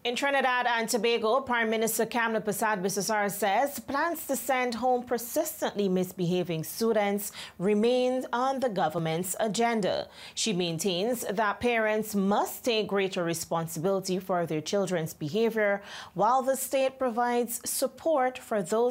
In Trinidad and Tobago, Prime Minister Kamla Persad-Bissessar says plans to send home persistently misbehaving students remain on the government's agenda. She maintains that parents must take greater responsibility for their children's behavior, while the state provides support for those